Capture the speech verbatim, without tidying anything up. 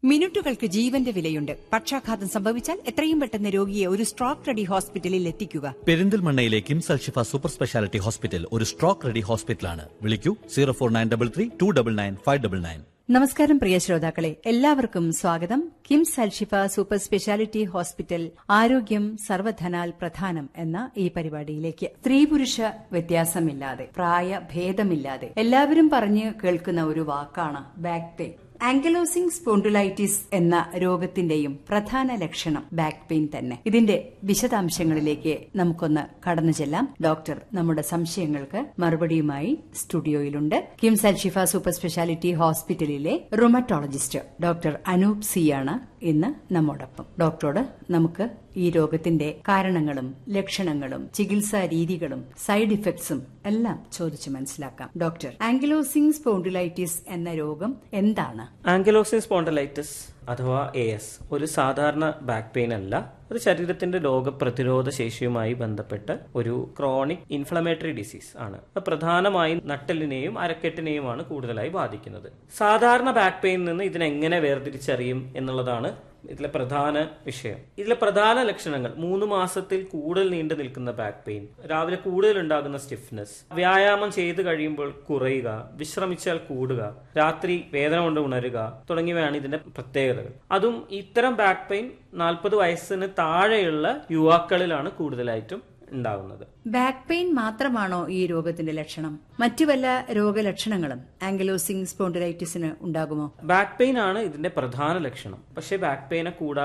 മിനിറ്റുകൾക്ക് ജീവന്റെ വിലയുണ്ട്. പക്ഷാഘാതം സംഭവിച്ചാൽ എത്രയും പെട്ടെന്ന് രോഗിയെ ഒരു സ്ട്രോക്ക് റെഡി ഹോസ്പിറ്റലിൽ എത്തിക്കുക. പെരിന്തൽമണ്ണയിലെ KIMS Alshifa super speciality hospital ഒരു സ്ട്രോക്ക് റെഡി ഹോസ്പിറ്റലാണ്. വിളിക്കൂ zero four nine double three to double nine five double nine. നമസ്കാരം പ്രിയ ശ്രോതാക്കളെ, എല്ലാവർക്കും സ്വാഗതം. KIMS Alshifa super speciality hospital ആരോഗ്യം സർവധനാൽ പ്രധാനം എന്ന ഈ പരിപാടിയിലേക്ക്. സ്ത്രീ പുരുഷ വ്യത്യാസമില്ലാതെ, പ്രായ ഭേദമില്ലാതെ എല്ലാവരും പറഞ്ഞു കേൾക്കുന്ന ഒരു വാക്കാണ് ബാക്ക് പെയിൻ. ആങ്കിലോസിംഗ് സ്പോണ്ടിലൈറ്റിസ് എന്ന രോഗത്തിന്റെയും പ്രധാന ലക്ഷണം ബാക്ക് പെയിൻ തന്നെ. ഇതിന്റെ വിശദാംശങ്ങളിലേക്ക് നമുക്കൊന്ന് കടന്നു ചെല്ലാം. ഡോക്ടർ നമ്മുടെ സംശയങ്ങൾക്ക് മറുപടിയുമായി സ്റ്റുഡിയോയിലുണ്ട്. കിംസ് അൽഷിഫ സൂപ്പർ സ്പെഷ്യാലിറ്റി ഹോസ്പിറ്റലിലെ റുമറ്റോളജിസ്റ്റ് ഡോക്ടർ അനൂപ് സി ആണ് ഇന്ന് നമ്മോടൊപ്പം. ഡോക്ടറോട് നമുക്ക് ഈ രോഗത്തിന്റെ കാരണങ്ങളും ലക്ഷണങ്ങളും ചികിത്സാ രീതികളും സൈഡ് ഇഫക്ട്സും എല്ലാം ചോദിച്ചു മനസ്സിലാക്കാം. ഡോക്ടർ, ആങ്കിലോസിംഗ് സ്പോണ്ടിലൈറ്റിസ് എന്ന രോഗം എന്താണ്? ആങ്കിലോസിംഗ് സ്പോണ്ടിലൈറ്റിസ് അഥവാ എ എസ് ഒരു സാധാരണ ബാക്ക് പെയിൻ അല്ല. ഒരു ശരീരത്തിന്റെ രോഗപ്രതിരോധ ശേഷിയുമായി ബന്ധപ്പെട്ട ഒരു ക്രോണിക് ഇൻഫ്ലമേറ്ററി ഡിസീസ് ആണ്. പ്രധാനമായും നട്ടെല്ലിനെയും അരക്കെട്ടിനെയുമാണ് കൂടുതലായി ബാധിക്കുന്നത്. സാധാരണ ബാക്ക് പെയിനിൽ നിന്ന് ഇതിനെങ്ങനെ വേർതിരിച്ചറിയും എന്നുള്ളതാണ് ഇതിലെ പ്രധാന വിഷയം. ഇതിലെ പ്രധാന ലക്ഷണങ്ങൾ മൂന്ന് മാസത്തിൽ കൂടുതൽ നീണ്ടു നിൽക്കുന്ന ബാക്ക് പെയിൻ, രാവിലെ കൂടുതൽ ഉണ്ടാകുന്ന സ്റ്റിഫ്നെസ്, വ്യായാമം ചെയ്ത് കഴിയുമ്പോൾ കുറയുക, വിശ്രമിച്ചാൽ കൂടുക, രാത്രി വേദന കൊണ്ട് ഉണരുക തുടങ്ങിയവയാണ് ഇതിന്റെ പ്രത്യേകതകൾ. അതും ഇത്തരം ബാക്ക് പെയിൻ നാൽപ്പത് വയസ്സിന് താഴെയുള്ള യുവാക്കളിലാണ് കൂടുതലായിട്ടും ഉണ്ടാകുന്നത്. ബാക്ക് പെയിൻ മാത്രമാണോ ഈ രോഗത്തിന്റെ ലക്ഷണം? മറ്റു വല്ല രോഗലക്ഷണങ്ങളും ആങ്കിലോസിംഗ് സ്പോണ്ടിലൈറ്റിസിന് ഉണ്ടാകുമോ? ബാക്ക് പെയിൻ ആണ് ഇതിന്റെ പ്രധാന ലക്ഷണം. പക്ഷേ ബാക്ക് പെയിനെ കൂടാതെ